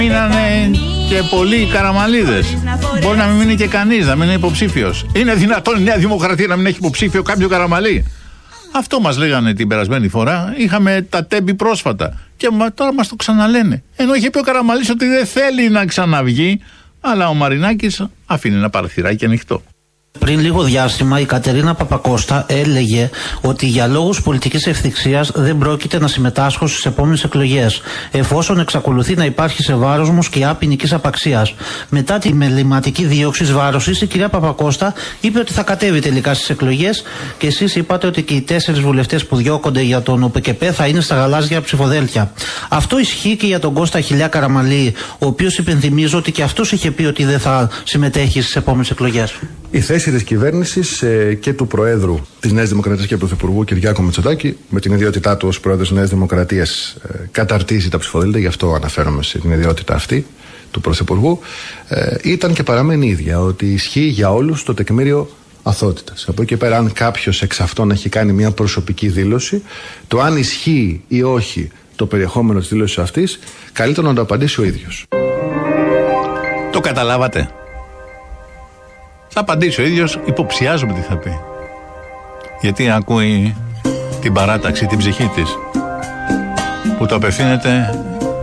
Μείνανε και πολλοί καραμαλίδες. Μπορεί να μην μείνει και κανείς, να μην είναι υποψήφιος. Είναι δυνατόν η Νέα Δημοκρατία να μην έχει υποψήφιο κάποιο καραμαλί? Αυτό μας λέγανε την περασμένη φορά. Είχαμε τα τέμπη πρόσφατα. Και τώρα μας το ξαναλένε. Ενώ είχε πει ο Καραμαλής ότι δεν θέλει να ξαναβγεί, αλλά ο Μαρινάκης αφήνει ένα παραθυράκι ανοιχτό. Πριν λίγο διάστημα η Κατερίνα Παπακώστα έλεγε ότι για λόγους πολιτικής ευθυξίας δεν πρόκειται να συμμετάσχω στις επόμενες εκλογές, εφόσον εξακολουθεί να υπάρχει σε βάρος μου σκιά ποινικής απαξίας. Μετά τη μεληματική δίωξη βάρωσης, η κυρία Παπακώστα είπε ότι θα κατέβει τελικά στις εκλογές και εσείς είπατε ότι και οι 4 βουλευτές που διώκονται για τον ΟΠΚΠ θα είναι στα γαλάζια ψηφοδέλτια. Αυτό ισχύει και για τον Κώστα Χιλιά Καραμαλή, ο οποίος υπενθυμίζω ότι και αυτός είχε πει ότι δεν θα συμμετέχει στις επόμενες εκλογές. Η θέση της κυβέρνησης και του Προέδρου της Νέας Δημοκρατίας και Πρωθυπουργού Κυριάκου Μητσοτάκη, με την ιδιότητά του ως Πρόεδρος της Νέας Δημοκρατίας, καταρτίζει τα ψηφοδέλτια, γι' αυτό αναφέρομαι στην ιδιότητα αυτή του Πρωθυπουργού, ήταν και παραμένει ίδια, ότι ισχύει για όλους το τεκμήριο αθωότητας. Από εκεί πέρα, αν κάποιος εξ αυτών έχει κάνει μια προσωπική δήλωση, το αν ισχύει ή όχι το περιεχόμενο της δήλωσης αυτής, καλύτερα να το απαντήσει ο ίδιος. Το καταλάβατε? Θα απαντήσει ο ίδιος, υποψιάζομαι τι θα πει. Γιατί ακούει την παράταξη, την ψυχή της, που το απευθύνεται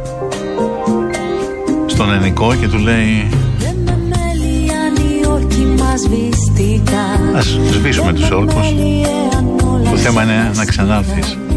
στον ενικό και του λέει: ας σβήσουμε τους όρκους, το θέμα είναι να ξανάρθεις.